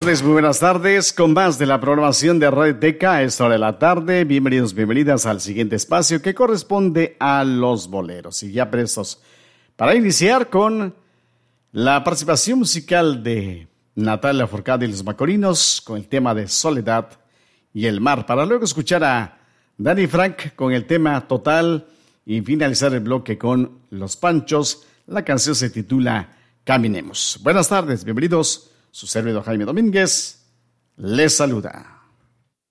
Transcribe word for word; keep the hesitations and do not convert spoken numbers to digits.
Pues muy buenas tardes, con más de la programación de Radio Teca a esta hora de la tarde. Bienvenidos, bienvenidas al siguiente espacio que corresponde a los boleros. Y ya prestos para iniciar con la participación musical de Natalia Forcade y los Macorinos con el tema de Soledad y el Mar, para luego escuchar a Dani Frank con el tema Total y finalizar el bloque con Los Panchos. La canción se titula Caminemos. Buenas tardes, bienvenidos. Su servidor Jaime Domínguez les saluda.